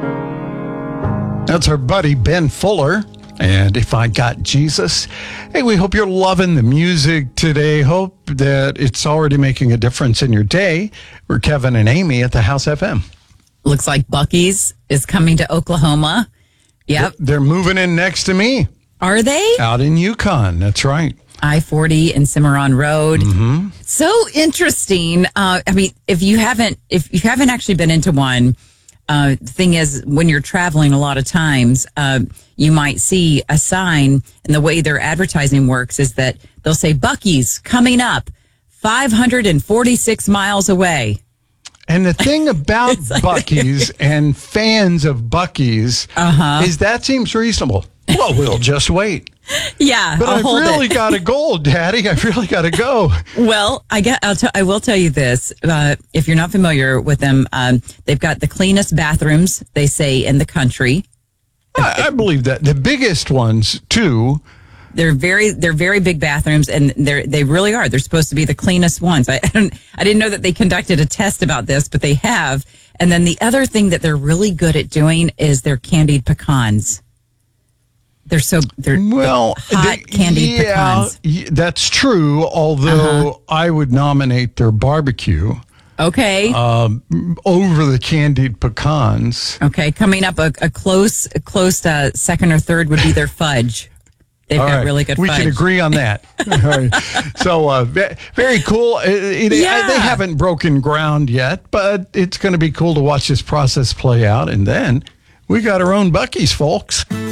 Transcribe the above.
That's our buddy Ben Fuller. And If I Got Jesus. Hey, we hope you're loving the music today. Hope that it's already making a difference in your day. We're Kevin and Amy at the House FM. Looks like Buc-ee's is coming to Oklahoma. Yep. They're moving in next to me. Are they? Out in Yukon. That's right. I-40 and Cimarron Road. Mm-hmm. So interesting. If you haven't actually been into one, the thing is, when you're traveling, a lot of times you might see a sign, and the way their advertising works is that they'll say Buc-ee's coming up 546 miles away. And the thing about Buc-ee's and fans of Buc-ee's is that seems reasonable. Well, we'll just wait. Yeah, but I've really got to go, Daddy. I really got to go. Well, I will tell you this. If you're not familiar with them, they've got the cleanest bathrooms, they say, in the country. I believe that. The biggest ones, too. They're very big bathrooms, and they really are. They're supposed to be the cleanest ones. I didn't know that they conducted a test about this, but they have. And then the other thing that they're really good at doing is their candied pecans. They're hot candied pecans. That's true. Although I would nominate their barbecue. Okay. Over the candied pecans. Okay. Coming up, a close second or third would be their fudge. They've got really good fudge. We can agree on that. All right. So, very cool. They haven't broken ground yet, but it's going to be cool to watch this process play out. And then we got our own Buc-ee's, folks.